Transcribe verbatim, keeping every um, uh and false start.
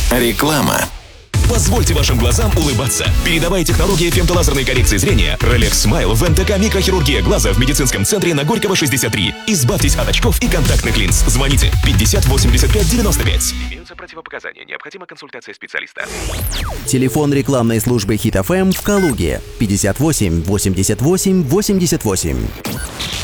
Реклама. Позвольте вашим глазам улыбаться. Передовая технология фемтолазерной коррекции зрения Rolex Smile в эн тэ ка микрохирургия глаза в медицинском центре на Горького, шестьдесят три. Избавьтесь от очков и контактных линз. Звоните пятьдесят восемьдесят пять девяносто пять. Имеются противопоказания. Необходима консультация специалиста. Телефон рекламной службы Хит эф эм в Калуге пятьдесят восемь восемьдесят восемь восемьдесят восемь.